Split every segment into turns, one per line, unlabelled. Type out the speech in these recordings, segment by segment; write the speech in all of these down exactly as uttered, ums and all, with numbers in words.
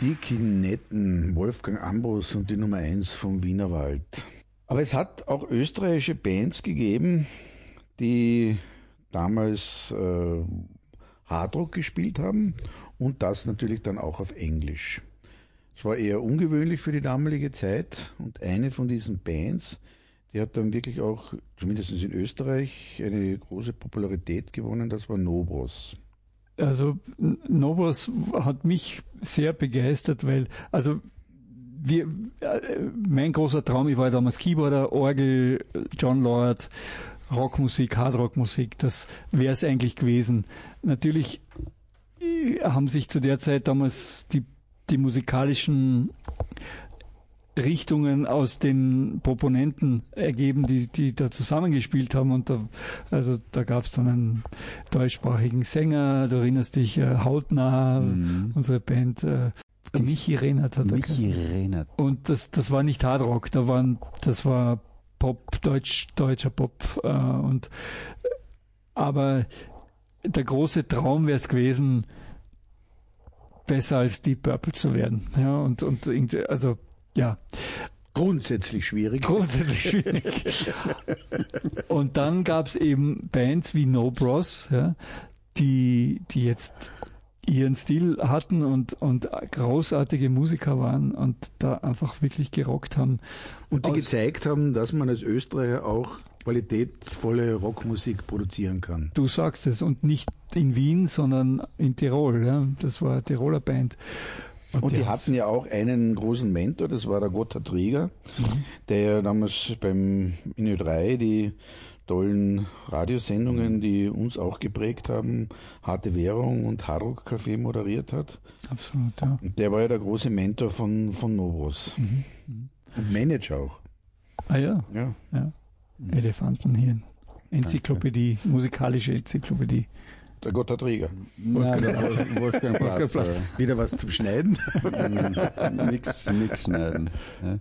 Die Kinetten, Wolfgang Ambros und die Nummer eins vom Wienerwald. Aber es hat auch österreichische Bands gegeben, die damals äh, Hardrock gespielt haben und das natürlich dann auch auf Englisch. Es war eher ungewöhnlich für die damalige Zeit und eine von diesen Bands, die hat dann wirklich auch, zumindest in Österreich, eine große Popularität gewonnen, das war Nobros.
Also Nobros hat mich sehr begeistert, weil, also wir, mein großer Traum, ich war ja damals Keyboarder, Orgel, John Lord, Rockmusik, Hardrockmusik, das wäre es eigentlich gewesen. Natürlich haben sich zu der Zeit damals die, die musikalischen Richtungen aus den Proponenten ergeben, die, die da zusammengespielt haben, und da, also da gab es dann einen deutschsprachigen Sänger, du erinnerst dich, äh, Hautnah, mhm. unsere Band, äh, Michi Reinhardt hat er
Michi Reinhardt.
Und das, das war nicht Hardrock, da waren, das war Pop, Deutsch, deutscher Pop, äh, und, aber der große Traum wäre es gewesen, besser als Deep Purple zu werden, ja, und, und, also, ja.
Grundsätzlich schwierig.
Grundsätzlich schwierig. Und dann gab es eben Bands wie Nobros, ja, die, die jetzt ihren Stil hatten und, und großartige Musiker waren und da einfach wirklich gerockt haben.
Und die Aus gezeigt haben, dass man als Österreicher auch qualitätvolle Rockmusik produzieren kann.
Du sagst es, und nicht in Wien, sondern in Tirol. Ja. Das war eine Tiroler Band.
Und, und die, die hatten ja auch einen großen Mentor, das war der Gotthard Rieger, mhm. der ja damals beim in Ö drei die tollen Radiosendungen, die uns auch geprägt haben, Harte Währung und Hardrock Café moderiert hat.
Absolut, ja.
Und der war ja der große Mentor von, von Nobros. Mhm. Mhm. Und Manager auch.
Ah ja.
Ja.
ja. Mhm. Elefantenhirn. Enzyklopädie, Danke. Musikalische Enzyklopädie.
Der Gotthard Rieger.
Wolfgang, Wolfgang, Wolfgang Platz. Wolfgang Platz.
Wieder was zum Schneiden?
nix, nix schneiden. Ja,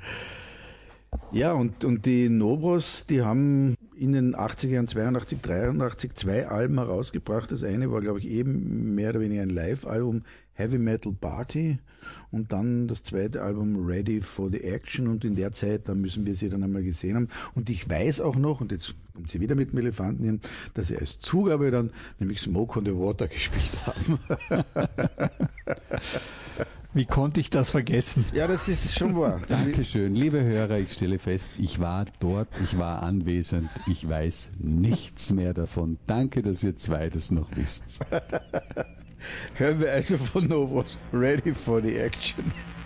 ja und, und die Nobros, die haben in den achtziger Jahren, zweiundachtzig, dreiundachtzig, zwei Alben herausgebracht. Das eine war, glaube ich, eben mehr oder weniger ein Live-Album, Heavy Metal Party, und dann das zweite Album Ready for the Action, und in der Zeit, da müssen wir sie dann einmal gesehen haben. Und ich weiß auch noch, und jetzt kommt sie wieder mit dem Elefanten hin, dass sie als Zugabe dann nämlich Smoke on the Water gespielt haben.
Wie konnte ich das vergessen?
Ja, das ist schon wahr.
Dankeschön. Liebe Hörer, ich stelle fest, ich war dort, ich war anwesend, ich weiß nichts mehr davon. Danke, dass ihr zwei das noch wisst.
Hören wir also von Nobros Ready for the Action.